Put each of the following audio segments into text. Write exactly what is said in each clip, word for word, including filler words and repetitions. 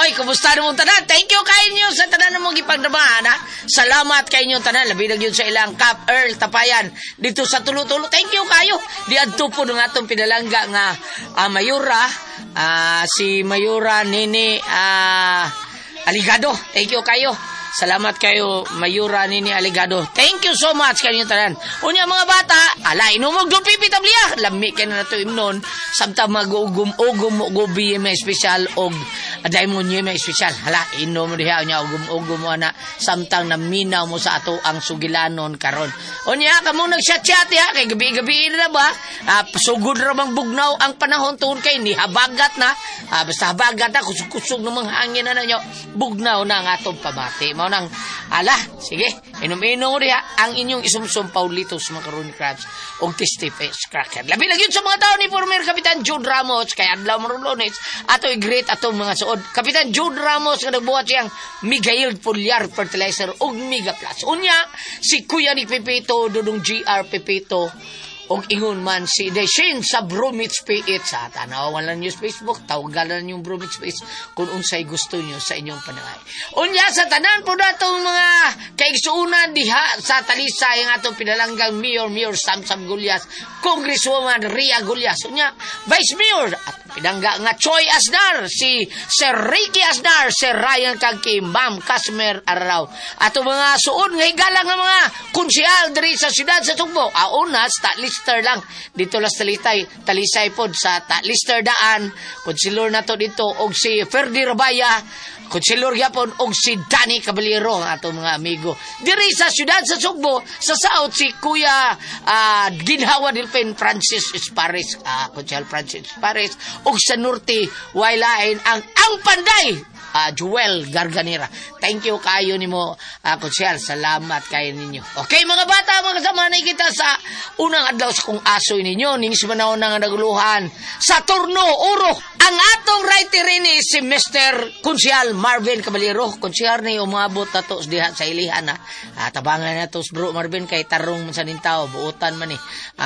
Oy, kumusta naman tanan? Thank you kayo nyo sa tanan na mong ipagdamahan, ha? Salamat kayo nyo tanan. Labi na yun sa ilang Cap Earl Tapayan dito sa Tulo-Tulo. Thank you kayo. Di adto po ng atong pinalangga nga uh, Mayura, uh, si Mayura Nini uh, Aligado. Thank you kayo. Salamat kayo, Mayura Nini Aligado. Thank you so much kanyo tanan. Unya mga bata, ala inumog do pipi tabliya. Lami kay na nato imnon. Samtang mag-ugum-ugum mo gobi may special og aday mo niya may special. Hala inom diha nya ugum-ugum mo na samtang naminaw mo sa ato ang sugilanon karon. Unya kamo nag-chat-chat ha kay gabi-gabi na ba? Ah, sugod ra bang bugnaw ang panahon tuon kay ni habagat na. Ah, basta habagat na kusog-kusog ng mga hangin na nanyo. Bugnaw na ang atong pamati. Nang ala sige inom-inom diha ang inyong isumsum Paulitos macaroni crabs og tasty fish cracker labi na gyud sa mga tao ni former Kapitan Jude Ramos kay adlaw maron Lunes ato i-greet atong mga suod Kapitan Jude Ramos nga nagbuhat siyang Mega Yield Foliar Fertilizer og Mega Plus unya si Kuya ni Pepito Dudong G R Pepito og ingon man si Deshin sa Bromich P H sa tanawan lang nyo sa Facebook tawagan lang yung Bromich P H kung unsay gusto nyo sa inyong panangay unya sa tanan po datong mga kaigsuunan diha sa Talisay ang atong pinalanggang Mayor Mayor Sam Sam Gulyas Congresswoman Ria Gulyas unya Vice Mayor at pinangga nga Choi Asnar si Sir Ricky Asnar Sir Ryan Kangki Ma'am Kasmer Araw ato mga suod nga higala nga mga konsyal diri sa siyudad sa Sugbo auna sa Lister lang dito las Talitay Talisay pod sa ta, Lister daan konsilor nato dito og si Ferdi Rabaya konsilor gyapon og si Danny Caballero ato mga amigo diri sa siyudad sa Sugbo sa South si Kuya uh, Ginhawa Dilpen Francis Espares uh, Konsehal Francis Espares og sa Norte waylain ang ang panday Uh, Joel Garganera. Thank you kayo nimo uh, Konsehal. Salamat kayo ninyo. Okay mga bata, mga kasama na kita sa unang adlaw sa kong asoy ninyo. Ningis manahon na nga naguluhan sa Turno Uro. Ang atong writer rini si Mister Konsehal Marvin Caballero. Konsehal na yung umabot na to diha sa ilihan. Ha? Uh, tabangan na to bro Marvin kay tarong sa nintao. Buutan man eh.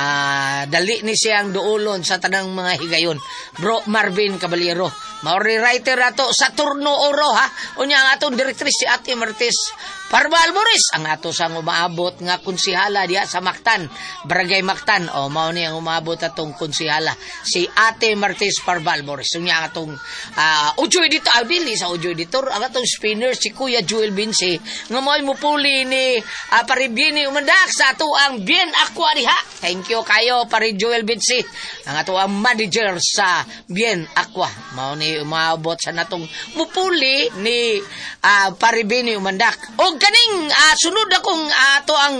Uh, dali ni siyang duulon sa tanang mga higayon. Bro Marvin Caballero. Maori writer ato sa Turno Oro ha. Unya ang atong direktris si Ate Martes Parva Alboris ang ato sang umaabot nga konsehala diha sa Mactan, Barangay Mactan. O mao ni ang umaabot atong konsehala si Ate Martes Parva Alboris. Unya ang atong uh, audio editor, ah, dili sa audio editor, ang atong spinner si Kuya Joel Binsi nga mo'y mupuli ni uh, Paribini umandak sa ato ang Bien Aqua diha. Thank you kayo Pari Joel Binsi, ang ato ang manager sa Bien Aqua. Mao ni umaabot sa natong mupuli ni uh, Paribini umandak. Og kaning uh, sunod akong uh, to ang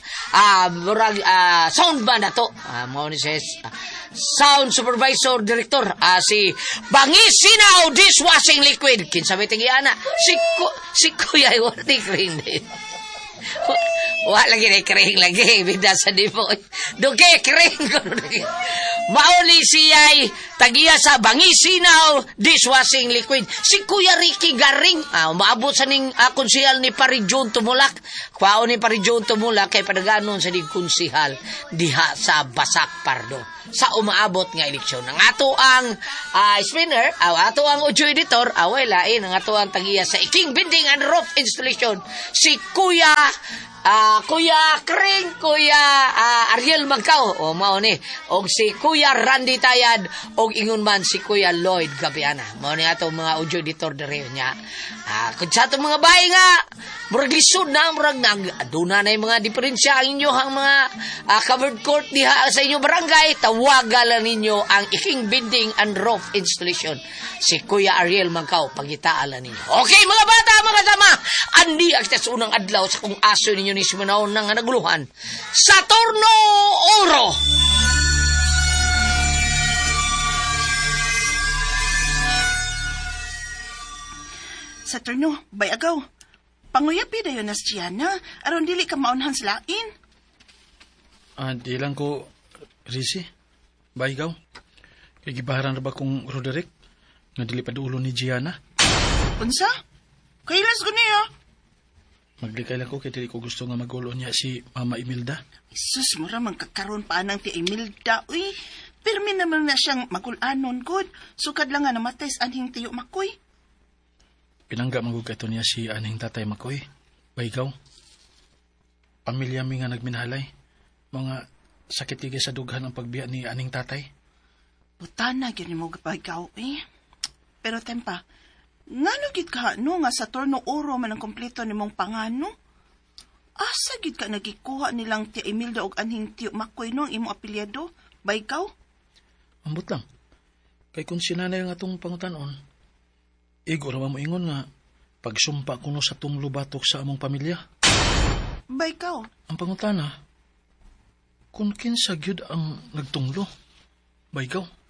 uh, uh, sound band ato uh, mao ni sa uh, sound supervisor director uh, si Bangisinaw Dishwashing Liquid kinsa may tingiana si ku, si Kuya Iwati Kring wa lagi na kring lagi bida sa di mo duge kring ko mauli siya'y tagiya sa Bangisinaw Dishwashing Liquid si Kuya Ricky Garing ah, umaabot sa ning uh, konsihal ni Parijon Tumulak kwao ni Parijon Tumulak kay padaganon sa ning konsihal diha sa Basak Pardo sa umaabot nga eleksyon ang ato ang uh, spinner uh, ato ang audio editor away lain ang ato ang tagiya sa Iking Building and Roof Installation si Kuya Ah, uh, Kuya Kring, Kuya uh, Ariel Magkao, o mao ni, og si Kuya Randy Tayad, og ingon man si Kuya Lloyd Gabiana. Mao ni ato mga audio editor dere nya. Ah, uh, kun sa ato mga bayi nga, murag lisod na, murag nag aduna na mga diferensya ang inyo ang mga uh, covered court diha sa inyo barangay, tawagan ninyo ang Iking Building and Roof Installation. Si Kuya Ariel Magkao, pagitaalan ninyo. Okay mga bata, mga sama, andi ang sa unang adlaw sa kung aso ninyo ni simanahon nang naguluhan sa Turno Oro. Sa Turno, bay agaw. Panguyapi dayon nas Gianna, aron dili ka maunhan sa lain. Ah, di lang ko, Rizzy. Bay agaw. Kaya gibaharan na ba kong Roderick nga dili pa duulo ni Gianna? Unsa? Kailas ko niya. Maglikay lang ko kaya dili ko gusto nga magulo niya si Mama Imelda. Isus, mura magkakaroon pa nang ti Imelda, uy. Pirmi naman na siyang magulanon, good. Sukad lang nga namatay sa anhing tiyo makoy. Pinangga magug ito niya si aning tatay Makoy. Baygaw. Pamilya mi nga nagminahalay. Mga sakit tigay sa dughan ang pagbiya ni aning tatay. Butana gyud mo gapagaw eh. Pero tempa, ngano gid ka no nga sa turno oro man ang kompleto nimong pangano? Asa gid ka nagikuha nilang Tia Imelda og anhing Tiyo Makoy no ang imong apelyado? Baykaw? Ambot lang. Kay kung sinanay ang atong pangutanon, igo raman mo ingon nga pagsumpa kuno sa tong lubatok sa among pamilya. Baykaw? Ang pangutana, kung kinsa gyud ang nagtunglo, baygaw.